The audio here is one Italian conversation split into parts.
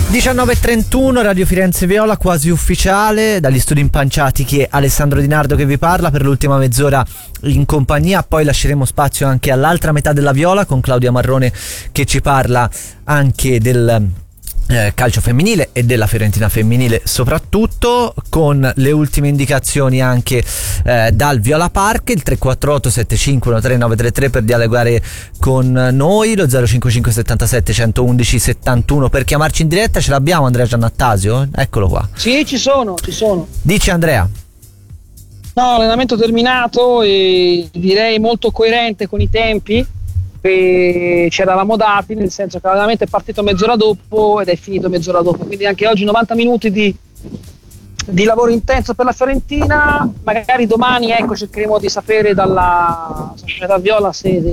19:31, Radio Firenze Viola, quasi ufficiale, dagli studi Impanciati, che è Alessandro Di Nardo che vi parla per l'ultima mezz'ora in compagnia. Poi lasceremo spazio anche all'altra metà della Viola con Claudia Marrone, che ci parla anche del calcio femminile e della Fiorentina femminile soprattutto, con le ultime indicazioni anche dal Viola Park. Il 348 7513 933 per dialogare con noi, lo 055 77 111 71 per chiamarci in diretta. Ce l'abbiamo Andrea Giannattasio? Eccolo qua. Sì, ci sono. Dici Andrea. No, allenamento terminato e direi molto coerente con i tempi che ci eravamo dati, nel senso che l'allenamento è partito mezz'ora dopo ed è finito mezz'ora dopo, quindi anche oggi 90 minuti di lavoro intenso per la Fiorentina. Magari domani cercheremo di sapere dalla società Viola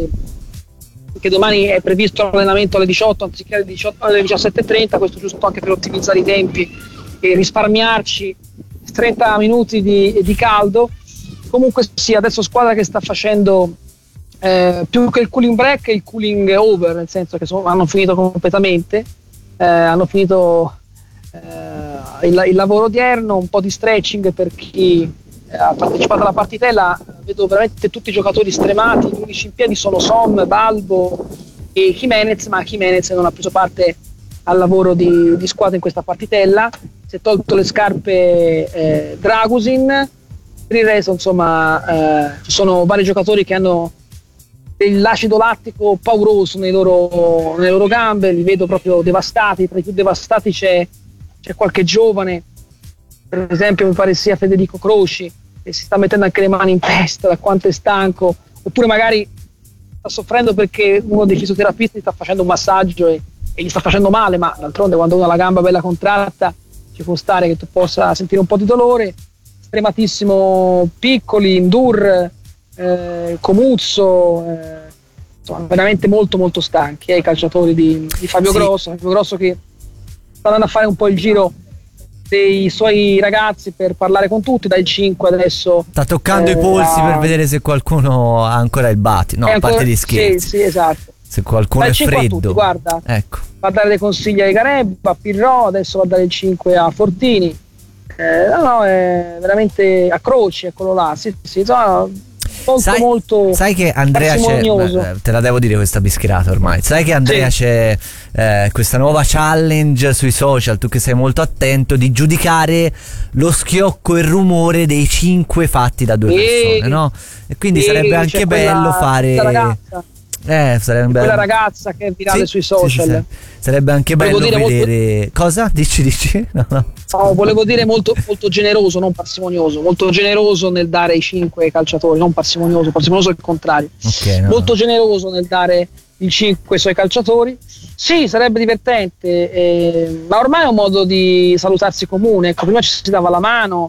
che domani è previsto l'allenamento alle 18 anziché alle 17:30, questo giusto anche per ottimizzare i tempi e risparmiarci 30 minuti di caldo. Comunque sì, adesso squadra che sta facendo più che il cooling break, il cooling over, nel senso che hanno finito completamente, hanno finito il lavoro odierno, un po' di stretching per chi ha partecipato alla partitella. Vedo veramente tutti i giocatori stremati, gli unici in piedi sono Som, Balbo e Jimenez, ma Jimenez non ha preso parte al lavoro di squadra in questa partitella. Si è tolto le scarpe Dragusin. Per il resto insomma ci sono vari giocatori che hanno dell'acido lattico pauroso nelle loro gambe, li vedo proprio devastati. Tra i più devastati c'è qualche giovane, per esempio mi pare sia Federico Croci, che si sta mettendo anche le mani in testa da quanto è stanco, oppure magari sta soffrendo perché uno dei fisioterapisti sta facendo un massaggio e gli sta facendo male, ma d'altronde quando uno ha la gamba bella contratta ci può stare che tu possa sentire un po' di dolore. Strematissimo Piccoli, Ndur, Comuzzo, insomma veramente molto molto stanchi i calciatori di Fabio Grosso, che sta andando a fare un po' il giro dei suoi ragazzi per parlare con tutti. Dal 5 adesso sta toccando i polsi per vedere se qualcuno ha ancora il battito, a parte gli scherzi. Sì, esatto. Se qualcuno è freddo, tutti, guarda, ecco. Va a dare dei consigli a Garebba, a Pirro, adesso va a dare il 5 a Fortini. È veramente a Croci, eccolo là. Sì, molto sai che Andrea c'è, te la devo dire questa bischierata ormai. Sai che Andrea c'è questa nuova challenge sui social, tu che sei molto attento, di giudicare lo schiocco e il rumore dei 5 fatti da 2 persone, no? E quindi sarebbe anche bello fare sarebbe quella ragazza che è virale sui social. Sì. Sarebbe anche bello vedere cosa? Dici? No. Volevo dire molto, molto generoso, non parsimonioso, molto generoso nel dare i 5 calciatori, non parsimonioso è il contrario. Molto generoso nel dare il 5 ai suoi calciatori. Sì, sarebbe divertente, ma ormai è un modo di salutarsi comune. Ecco, prima ci si dava la mano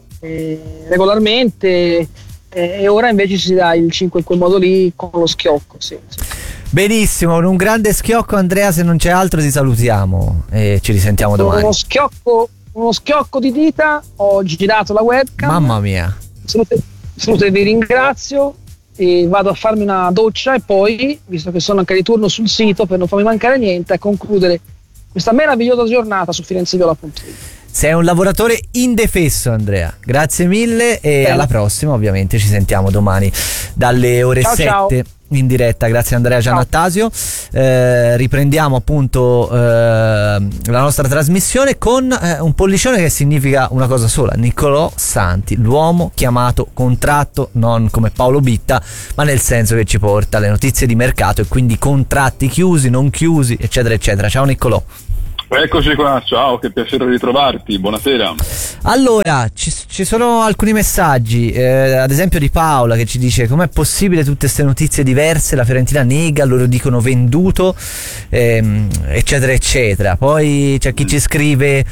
regolarmente, e ora invece si dà il 5 in quel modo lì, con lo schiocco. Sì. Benissimo, con un grande schiocco Andrea, se non c'è altro ti salutiamo e ci risentiamo domani. Uno schiocco di dita, ho girato la webcam. Mamma mia. Saluto e vi ringrazio e vado a farmi una doccia e poi, visto che sono anche di turno sul sito per non farmi mancare niente, a concludere questa meravigliosa giornata su firenzeviola.it. Sei un lavoratore indefesso, Andrea. Grazie mille e alla prossima, ovviamente ci sentiamo domani dalle ore 7 ciao. In diretta. Grazie Andrea Giannattasio. Riprendiamo appunto la nostra trasmissione con un pollicione che significa una cosa sola: Niccolò Santi, l'uomo chiamato contratto, non come Paolo Bitta, ma nel senso che ci porta le notizie di mercato e quindi contratti chiusi, non chiusi, eccetera eccetera. Ciao Niccolò. Eccoci qua, ciao, che piacere ritrovarti, buonasera. Allora, ci sono alcuni messaggi, ad esempio di Paola che ci dice: com'è possibile tutte queste notizie diverse, la Fiorentina nega, loro dicono venduto, eccetera eccetera. Poi c'è chi ci scrive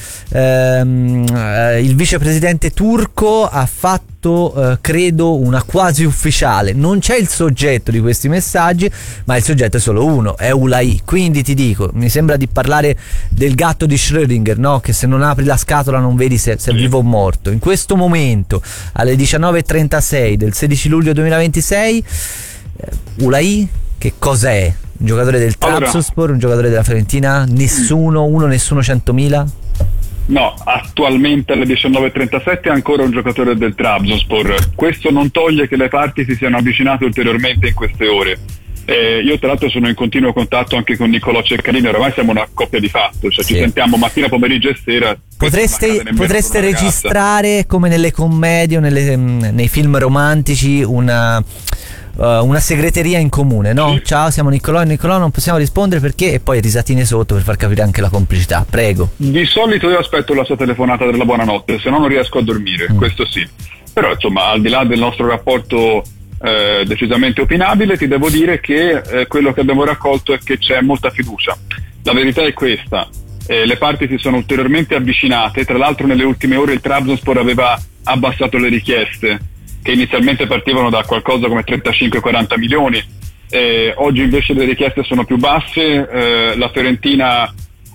il vicepresidente turco ha fatto credo una quasi ufficiale. Non c'è il soggetto di questi messaggi, ma il soggetto è solo uno, è Ulai. Quindi ti dico, mi sembra di parlare del gatto di Schrödinger, no? Che se non apri la scatola non vedi se è vivo o morto. In questo momento, alle 19:36 del 16 luglio 2026, Ulai che cos'è? Un giocatore del Trabzonspor, un giocatore della Fiorentina? Nessuno 100.000? No, attualmente alle 19.37 è ancora un giocatore del Trabzonspor. Questo non toglie che le parti si siano avvicinate ulteriormente in queste ore. Io tra l'altro sono in continuo contatto anche con Niccolò Ceccarini, oramai siamo una coppia di fatto, cioè sì. Ci sentiamo mattina, pomeriggio e sera. Potreste registrare come nelle commedie o nei film romantici una segreteria in comune, no? Sì. Ciao, siamo Niccolò e Niccolò, non possiamo rispondere perché, e poi risatine sotto per far capire anche la complicità. Prego. Di solito io aspetto la sua telefonata della buonanotte, se no non riesco a dormire, questo sì. Però insomma, al di là del nostro rapporto decisamente opinabile, ti devo dire che quello che abbiamo raccolto è che c'è molta fiducia. La verità è questa: le parti si sono ulteriormente avvicinate. Tra l'altro nelle ultime ore il Trabzonspor aveva abbassato le richieste, che inizialmente partivano da qualcosa come 35-40 milioni. Oggi invece le richieste sono più basse. La Fiorentina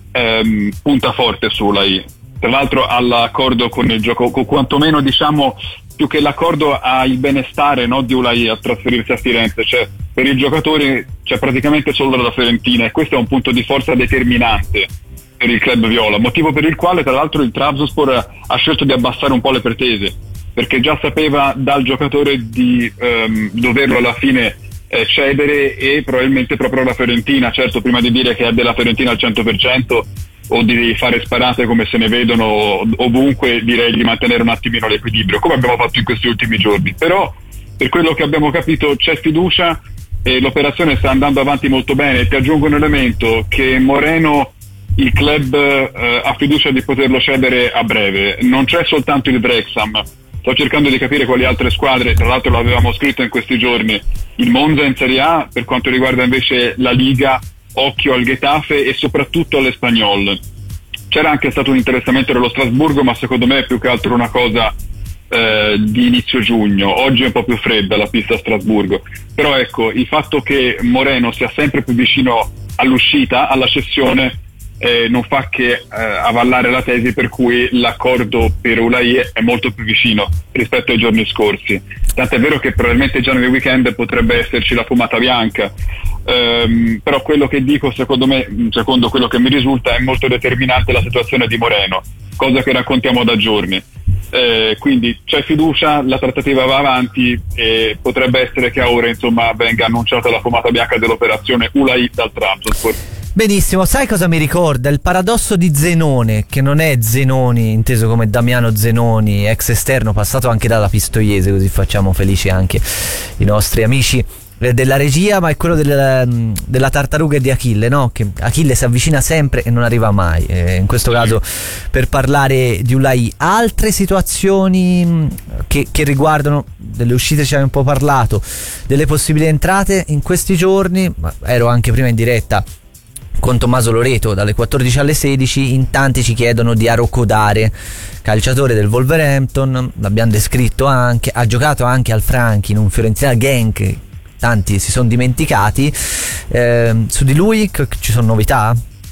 punta forte su Ulai. Tra l'altro all'accordo con il gioco, quantomeno diciamo, più che l'accordo ha il benestare, no, di Ulai a trasferirsi a Firenze. Cioè, per il giocatore c'è praticamente solo la Fiorentina, e questo è un punto di forza determinante per il club viola, motivo per il quale tra l'altro il Trabzonspor ha scelto di abbassare un po' le pretese, perché già sapeva dal giocatore di doverlo alla fine cedere, e probabilmente proprio la Fiorentina, certo, prima di dire che è della Fiorentina al 100% o di fare sparate come se ne vedono ovunque, direi di mantenere un attimino l'equilibrio, come abbiamo fatto in questi ultimi giorni. Però per quello che abbiamo capito c'è fiducia e l'operazione sta andando avanti molto bene. Ti aggiungo un elemento: che Moreno, il club ha fiducia di poterlo cedere a breve. Non c'è soltanto il Wrexham, sto cercando di capire quali altre squadre, tra l'altro l'avevamo scritto in questi giorni, il Monza in Serie A. Per quanto riguarda invece la Liga, occhio al Getafe e soprattutto all'Espanyol. C'era anche stato un interessamento dello Strasburgo, ma secondo me è più che altro una cosa di inizio giugno. Oggi è un po' più fredda la pista a Strasburgo, però ecco, il fatto che Moreno sia sempre più vicino all'uscita, alla cessione, non fa che avallare la tesi per cui l'accordo per Ulai è molto più vicino rispetto ai giorni scorsi. Tant'è vero che probabilmente già nel weekend potrebbe esserci la fumata bianca. Però quello che dico, secondo me, secondo quello che mi risulta, è molto determinante la situazione di Moreno, cosa che raccontiamo da giorni. Quindi c'è fiducia, la trattativa va avanti e potrebbe essere che a ora, insomma, venga annunciata la fumata bianca dell'operazione Ulai dal Trabzonspor. Benissimo, sai cosa mi ricorda? Il paradosso di Zenone, che non è Zenoni inteso come Damiano Zenoni, ex esterno passato anche dalla Pistoiese, così facciamo felici anche i nostri amici della regia, ma è quello della tartaruga e di Achille, no? Che Achille si avvicina sempre e non arriva mai. In questo caso, per parlare di Ulai, altre situazioni che riguardano delle uscite, ci hai un po' parlato, delle possibili entrate in questi giorni. Ero anche prima in diretta con Tommaso Loreto dalle 14 alle 16, in tanti ci chiedono di Arocodare, calciatore del Wolverhampton, l'abbiamo descritto anche, ha giocato anche al Franchi in un Fiorentina Genk, tanti si sono dimenticati. Su di lui ci sono novità?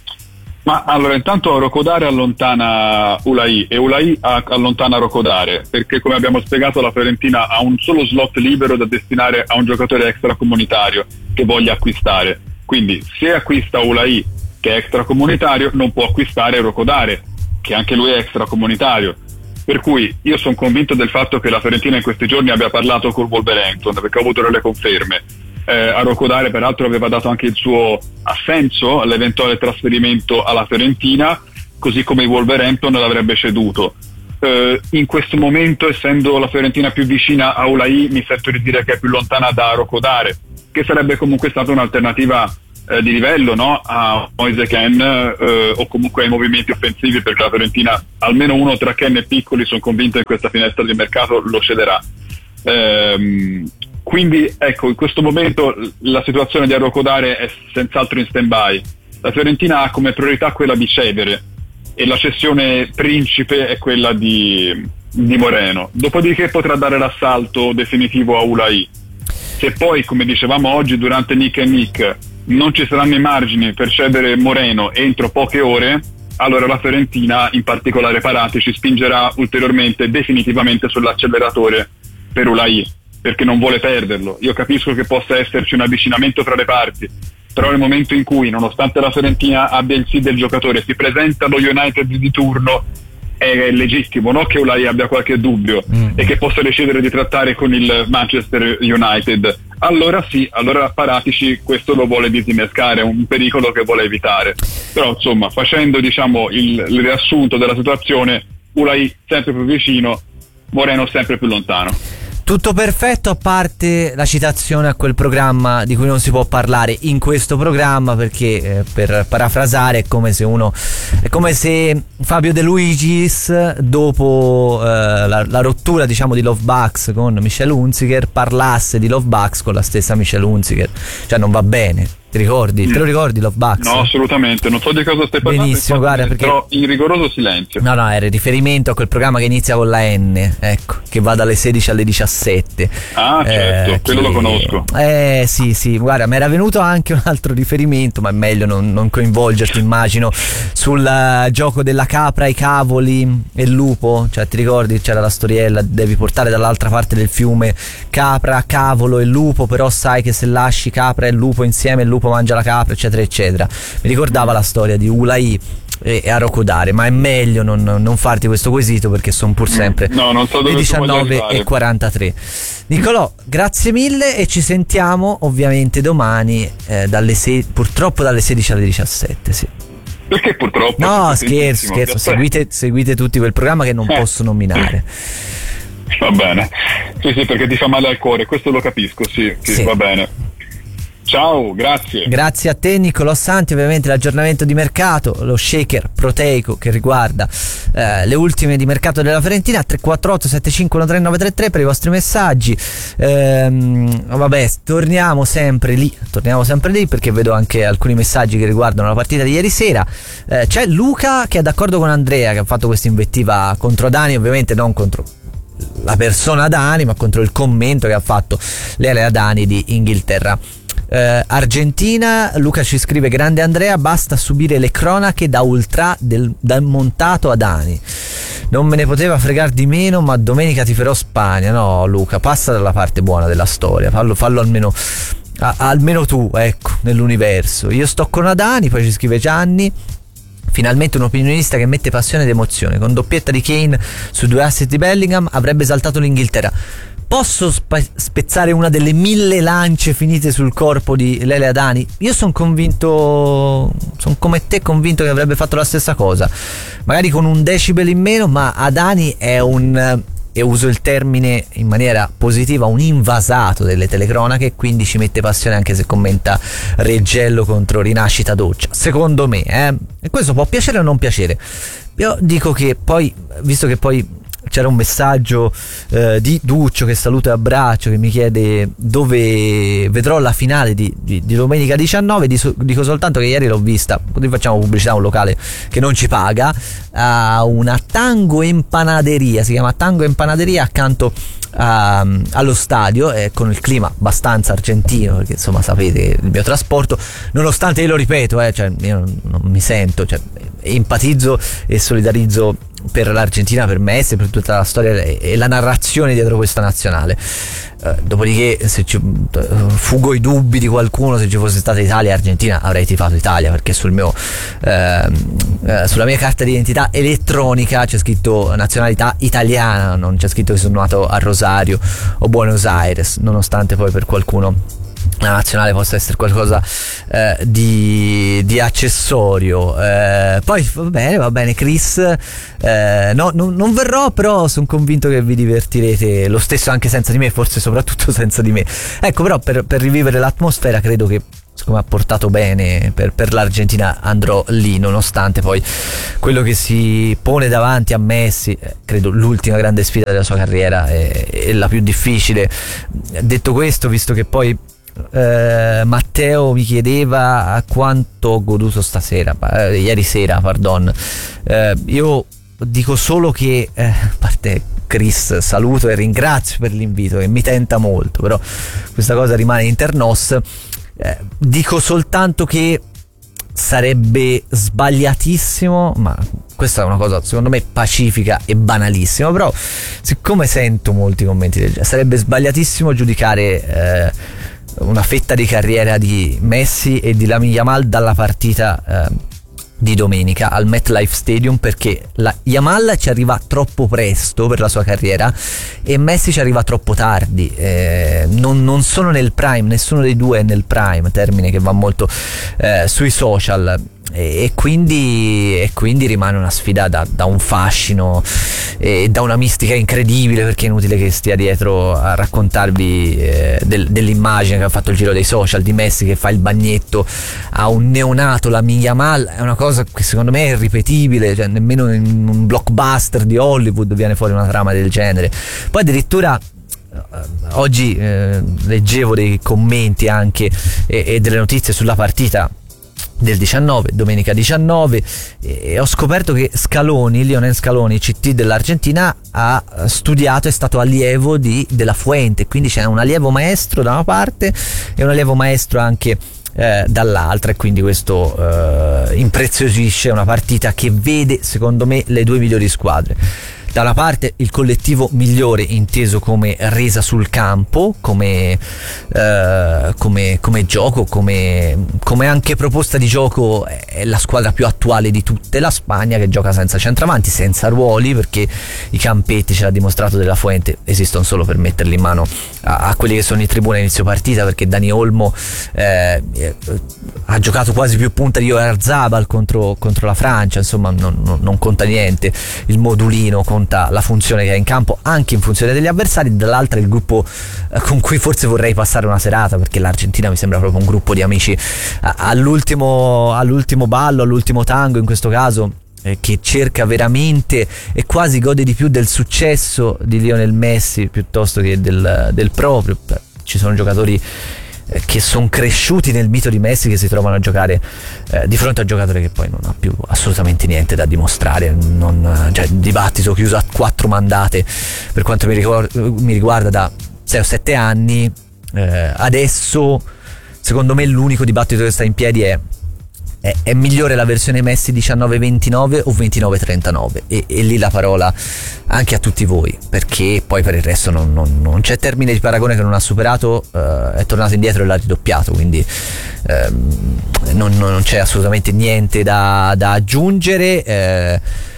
Ma allora, intanto Arocodare allontana Ulai e Ulai allontana Arocodare, perché come abbiamo spiegato la Fiorentina ha un solo slot libero da destinare a un giocatore extracomunitario che voglia acquistare. Quindi se acquista Ulai, che è extracomunitario, non può acquistare Arocodare, che anche lui è extracomunitario. Per cui io sono convinto del fatto che la Fiorentina in questi giorni abbia parlato col Wolverhampton, perché ho avuto delle conferme. Arocodare peraltro aveva dato anche il suo assenso all'eventuale trasferimento alla Fiorentina, così come il Wolverhampton l'avrebbe ceduto. In questo momento, essendo la Fiorentina più vicina a Ulai, mi sento di dire che è più lontana da Arocodare, che sarebbe comunque stata un'alternativa di livello, no? A Moise Kean o comunque ai movimenti offensivi, perché la Fiorentina almeno uno tra Kean e Piccoli, sono convinto, in questa finestra di mercato lo cederà. Quindi ecco, in questo momento la situazione di Arocodare è senz'altro in stand-by. La Fiorentina ha come priorità quella di cedere e la cessione principe è quella di Moreno, dopodiché potrà dare l'assalto definitivo a Ulai. Se poi, come dicevamo oggi durante Nick e Nick, non ci saranno i margini per cedere Moreno entro poche ore, allora la Fiorentina, in particolare Parati, ci spingerà ulteriormente, definitivamente sull'acceleratore per Ulai, perché non vuole perderlo. Io capisco che possa esserci un avvicinamento fra le parti, però nel momento in cui, nonostante la Fiorentina abbia il sì del giocatore, si presenta lo United di turno, è legittimo, no? Che Ulai abbia qualche dubbio e che possa decidere di trattare con il Manchester United. Allora sì, allora Paratici questo lo vuole disinnescare, è un pericolo che vuole evitare. Però insomma, facendo diciamo il riassunto della situazione, Ulai sempre più vicino, Moreno sempre più lontano. Tutto perfetto, a parte la citazione a quel programma di cui non si può parlare in questo programma, perché per parafrasare è come se Fabio De Luigis, dopo la rottura diciamo di Love Bugs con Michelle Hunziker, parlasse di Love Bugs con la stessa Michelle Hunziker. Cioè non va bene. Ti ricordi? Te lo ricordi Love Bugs? No, assolutamente, non so di cosa stai parlando. Benissimo, guarda, perché però in rigoroso silenzio. No, era riferimento a quel programma che inizia con la N, ecco, che va dalle 16 alle 17. Ah, certo, quello lo conosco. Sì, guarda, mi era venuto anche un altro riferimento, ma è meglio non coinvolgerti, immagino, sul gioco della capra, i cavoli e il lupo. Cioè, ti ricordi? C'era la storiella, devi portare dall'altra parte del fiume capra, cavolo e lupo, però sai che se lasci capra e lupo insieme, il lupo mangia la capra, eccetera eccetera. Mi ricordava la storia di Ulai e Arokodare, ma è meglio non farti questo quesito, perché sono pur sempre non so le 19:43. Nicolò, grazie mille e ci sentiamo ovviamente domani purtroppo dalle 16 alle 17, sì. Perché purtroppo? No, scherzo, seguite tutti quel programma che non posso nominare. Va bene, sì, perché ti fa male al cuore, questo lo capisco, sì. Va bene. Ciao, grazie. Grazie a te Nicolò Santi, ovviamente l'aggiornamento di mercato, lo shaker proteico che riguarda le ultime di mercato della Fiorentina. 348 7513 per i vostri messaggi. Vabbè, torniamo sempre lì perché vedo anche alcuni messaggi che riguardano la partita di ieri sera. C'è Luca che è d'accordo con Andrea, che ha fatto questa invettiva contro Dani, ovviamente non contro la persona Dani, ma contro il commento che ha fatto Lele Adani di Inghilterra. Argentina, Luca ci scrive: grande Andrea, basta subire le cronache da ultra dal montato ad Ani, non me ne poteva fregare di meno, ma domenica tiferò Spagna. No Luca, passa dalla parte buona della storia, fallo almeno tu, ecco, nell'universo. Io sto con Adani. Poi ci scrive Gianni: finalmente un opinionista che mette passione ed emozione, con doppietta di Kane su 2 assist di Bellingham avrebbe esaltato l'Inghilterra. Posso spezzare una delle 1000 lance finite sul corpo di Lele Adani? Io sono convinto, sono come te convinto che avrebbe fatto la stessa cosa, magari con un decibel in meno, ma Adani è e uso il termine in maniera positiva, un invasato delle telecronache, quindi ci mette passione anche se commenta Reggello contro Rinascita Doccia, secondo me, e questo può piacere o non piacere. Io dico che poi, visto che poi c'era un messaggio di Duccio, che saluto e abbraccio, che mi chiede dove vedrò la finale di domenica 19, dico soltanto che ieri l'ho vista, così facciamo pubblicità a un locale che non ci paga, a una Tango Empanaderia, si chiama Tango Empanaderia, accanto allo stadio, con il clima abbastanza argentino, perché insomma sapete il mio trasporto, nonostante io lo ripeto, cioè io non mi sento, cioè empatizzo e solidarizzo per l'Argentina, per Messi, per tutta la storia e la narrazione dietro questa nazionale. Dopodiché, se fugo i dubbi di qualcuno, se ci fosse stata Italia e Argentina avrei tifato Italia, perché sulla mia carta di identità elettronica c'è scritto nazionalità italiana, non c'è scritto che sono nato a Rosario o Buenos Aires, nonostante poi per qualcuno la nazionale possa essere qualcosa di accessorio. Poi va bene Chris, no, non verrò, però sono convinto che vi divertirete lo stesso anche senza di me, forse soprattutto senza di me. Ecco, però per rivivere l'atmosfera credo che, siccome ha portato bene per l'Argentina, andrò lì, nonostante poi quello che si pone davanti a Messi, credo l'ultima grande sfida della sua carriera e la più difficile. Detto questo, visto che poi Matteo mi chiedeva a quanto ho goduto ieri sera, io dico solo che a parte Chris saluto e ringrazio per l'invito che mi tenta molto, però questa cosa rimane inter nos. Dico soltanto che sarebbe sbagliatissimo, ma questa è una cosa secondo me pacifica e banalissima, però siccome sento molti commenti del genere, sarebbe sbagliatissimo giudicare una fetta di carriera di Messi e di Lamine Yamal dalla partita di domenica al MetLife Stadium, perché Yamal ci arriva troppo presto per la sua carriera e Messi ci arriva troppo tardi. Non sono nel prime, nessuno dei due è nel prime, termine che va molto sui social, e quindi rimane una sfida da un fascino e da una mistica incredibile, perché è inutile che stia dietro a raccontarvi dell'immagine che ha fatto il giro dei social di Messi che fa il bagnetto a un neonato Lamine Yamal. È una cosa che secondo me è irripetibile, cioè nemmeno in un blockbuster di Hollywood viene fuori una trama del genere. Poi addirittura oggi leggevo dei commenti anche e delle notizie sulla partita del 19, domenica 19, e ho scoperto che Lionel Scaloni, CT dell'Argentina, ha studiato, è stato allievo di De La Fuente, quindi c'è un allievo maestro da una parte e un allievo maestro anche dall'altra, e quindi questo impreziosisce una partita che vede secondo me le due migliori squadre. Da una parte il collettivo migliore inteso come resa sul campo, come gioco, come anche proposta di gioco. È la squadra più attuale di tutte, la Spagna, che gioca senza centravanti, senza ruoli, perché i campetti, ce l'ha dimostrato De La Fuente, esistono solo per metterli in mano a quelli che sono in tribuna a inizio partita, perché Dani Olmo ha giocato quasi più punta di Oyarzabal contro la Francia, insomma non conta niente. Il modulino conta la funzione che ha in campo, anche in funzione degli avversari. Dall'altra il gruppo con cui forse vorrei passare una serata, perché l'Argentina mi sembra proprio un gruppo di amici all'ultimo ballo, all'ultimo tango in questo caso, che cerca veramente e quasi gode di più del successo di Lionel Messi piuttosto che del proprio. Ci sono giocatori che sono cresciuti nel mito di Messi, che si trovano a giocare di fronte a un giocatore che poi non ha più assolutamente niente da dimostrare, cioè dibattito chiuso a 4 mandate per quanto mi riguarda da 6 o 7 anni. Adesso secondo me l'unico dibattito che sta in piedi è migliore la versione Messi 19-29 o 29-39, e lì la parola anche a tutti voi, perché poi per il resto non c'è termine di paragone che non ha superato. È tornato indietro e l'ha ridoppiato, quindi non c'è assolutamente niente da aggiungere.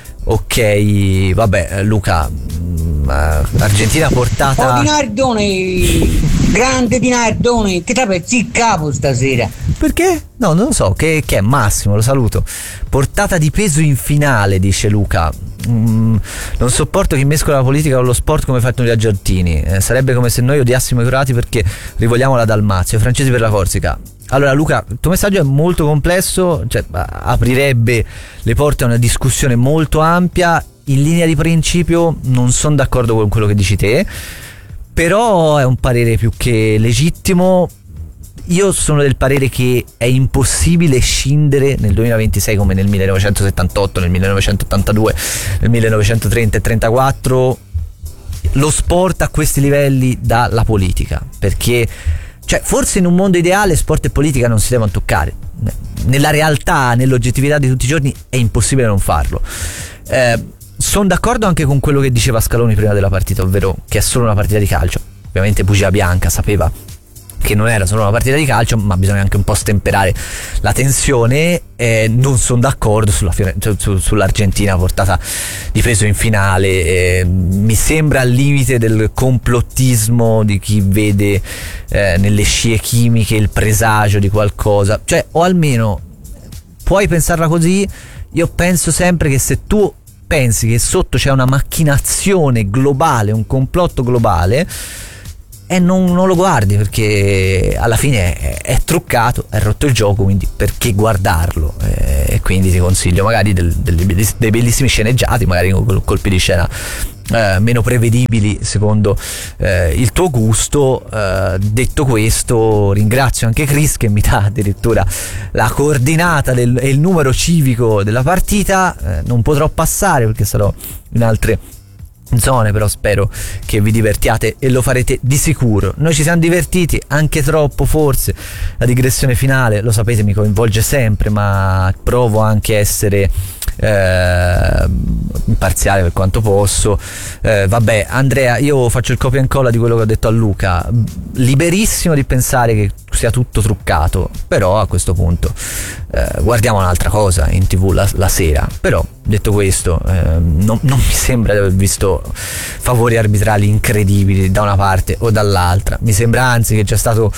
Ok, vabbè, Luca, Argentina portata... Di Nardone, grande Di Nardone, che ti pezzi il capo stasera? Perché? No, non lo so, che è Massimo, lo saluto. Portata di peso in finale, dice Luca. Non sopporto chi mescola la politica con lo sport come fatto gli argentini. Sarebbe come se noi odiassimo i croati perché rivogliamo la Dalmazia, i francesi per la Corsica. Allora Luca, il tuo messaggio è molto complesso, cioè aprirebbe le porte a una discussione molto ampia. In linea di principio non sono d'accordo con quello che dici te, però è un parere più che legittimo. Io sono del parere che è impossibile scindere nel 2026 come nel 1978, nel 1982, nel 1930 e 34 lo sport a questi livelli dalla politica, perché cioè forse in un mondo ideale sport e politica non si devono toccare. Nella realtà, nell'oggettività di tutti i giorni è impossibile non farlo. Sono d'accordo anche con quello che diceva Scaloni prima della partita, ovvero che è solo una partita di calcio. Ovviamente bugia bianca, sapeva che non era solo una partita di calcio, ma bisogna anche un po' stemperare la tensione. Non sono d'accordo sull'Argentina portata di peso in finale. Mi sembra al limite del complottismo di chi vede nelle scie chimiche il presagio di qualcosa, cioè, o almeno puoi pensarla così. Io penso sempre che se tu pensi che sotto c'è una macchinazione globale, un complotto globale, e non lo guardi, perché alla fine è truccato, è rotto il gioco, quindi perché guardarlo? E quindi ti consiglio magari dei bellissimi sceneggiati, magari con colpi di scena meno prevedibili secondo il tuo gusto. Detto questo, ringrazio anche Chris che mi dà addirittura la coordinata e il numero civico della partita. Non potrò passare perché sarò in altre zone, però spero che vi divertiate e lo farete di sicuro. Noi ci siamo divertiti anche troppo, forse. La digressione finale, lo sapete, mi coinvolge sempre, ma provo anche a essere imparziale per quanto posso. Vabbè, Andrea, io faccio il copia e incolla di quello che ho detto a Luca, liberissimo di pensare che sia tutto truccato, però a questo punto guardiamo un'altra cosa in TV la sera. Però detto questo, non mi sembra di aver visto favori arbitrali incredibili da una parte o dall'altra. Mi sembra anzi che c'è stato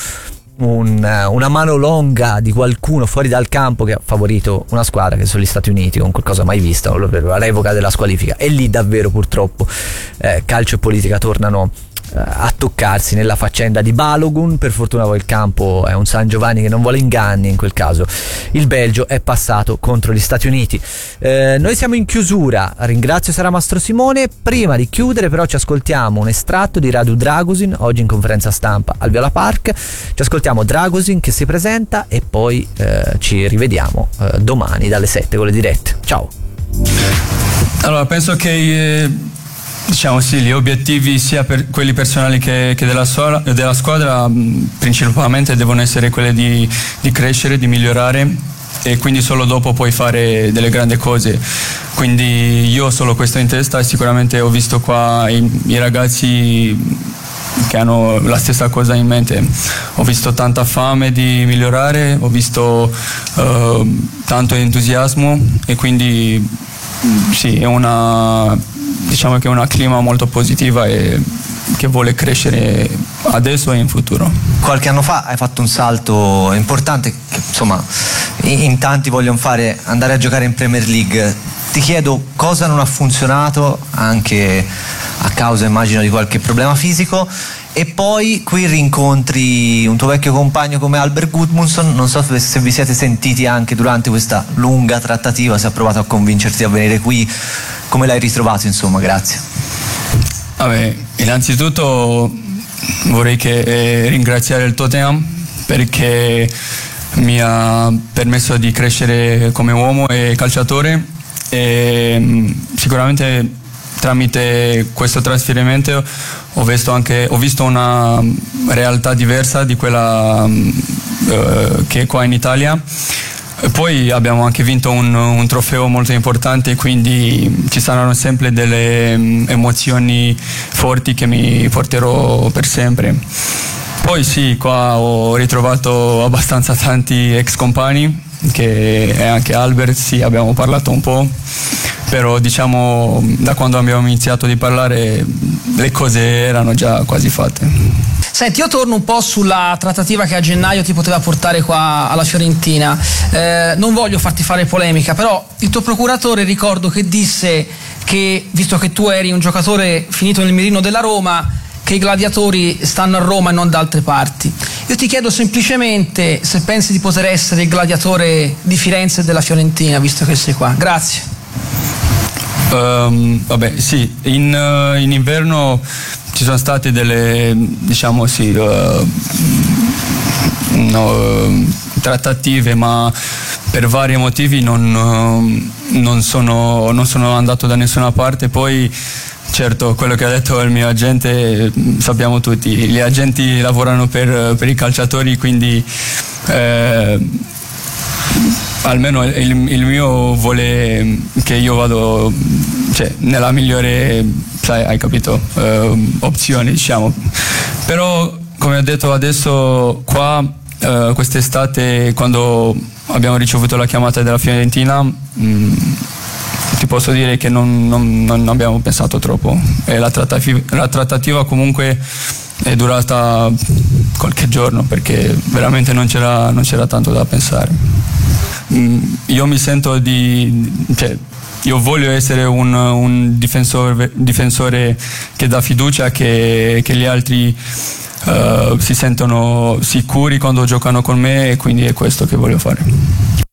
una mano longa di qualcuno fuori dal campo che ha favorito una squadra che sono gli Stati Uniti, con qualcosa mai vista, per la revoca della squalifica. E lì davvero purtroppo calcio e politica tornano a toccarsi nella faccenda di Balogun. Per fortuna poi il campo è un San Giovanni che non vuole inganni, in quel caso il Belgio è passato contro gli Stati Uniti. Noi siamo in chiusura, ringrazio Sara Mastro Simone. Prima di chiudere però ci ascoltiamo un estratto di Radu Dragusin, oggi in conferenza stampa al Viola Park. Ci ascoltiamo Dragusin che si presenta e poi ci rivediamo domani dalle 7 con le dirette. Ciao. Allora, penso che diciamo sì, gli obiettivi sia per quelli personali che della squadra principalmente devono essere quelli di crescere, di migliorare, e quindi solo dopo puoi fare delle grandi cose. Quindi io ho solo questo in testa e sicuramente ho visto qua i ragazzi che hanno la stessa cosa in mente. Ho visto tanta fame di migliorare, ho visto tanto entusiasmo, e quindi sì, diciamo che è una clima molto positiva e che vuole crescere adesso e in futuro. Qualche anno fa hai fatto un salto importante che insomma in tanti vogliono fare, andare a giocare in Premier League. Ti chiedo cosa non ha funzionato, anche a causa immagino di qualche problema fisico, e poi qui rincontri un tuo vecchio compagno come Albert Gudmundsson. Non so se vi siete sentiti anche durante questa lunga trattativa, se ha provato a convincerti a venire qui. Come l'hai ritrovato, insomma? Grazie. Vabbè, innanzitutto vorrei ringraziare il Tottenham perché mi ha permesso di crescere come uomo e calciatore, e sicuramente tramite questo trasferimento ho visto una realtà diversa di quella che è qua in Italia. E poi abbiamo anche vinto un trofeo molto importante, quindi ci saranno sempre delle emozioni forti che mi porterò per sempre. Poi sì, qua ho ritrovato abbastanza tanti ex compagni, che è anche Albert, sì, abbiamo parlato un po', però diciamo da quando abbiamo iniziato di parlare le cose erano già quasi fatte. Senti, io torno un po' sulla trattativa che a gennaio ti poteva portare qua alla Fiorentina. Non voglio farti fare polemica, però il tuo procuratore ricordo che disse che, visto che tu eri un giocatore finito nel mirino della Roma, che i gladiatori stanno a Roma e non da altre parti. Io ti chiedo semplicemente se pensi di poter essere il gladiatore di Firenze e della Fiorentina, visto che sei qua. Grazie. Vabbè, sì, in inverno ci sono state delle, diciamo sì, trattative, ma per vari motivi non sono andato da nessuna parte. Poi certo, quello che ha detto il mio agente sappiamo tutti, gli agenti lavorano per i calciatori, quindi almeno il mio vuole che io vado, cioè, nella migliore, sai, hai capito, opzione, diciamo. Però come ho detto adesso qua, quest'estate, quando abbiamo ricevuto la chiamata della Fiorentina, ti posso dire che non abbiamo pensato troppo, e la trattativa comunque è durata qualche giorno, perché veramente non c'era tanto da pensare. Io mi sento io voglio essere un difensore che dà fiducia, che gli altri si sentono sicuri quando giocano con me, e quindi è questo che voglio fare.